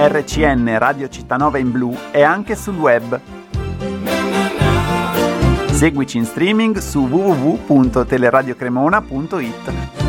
RCN Radio Città in Blu e anche sul web. Seguici in streaming su www.teleradiocremona.it.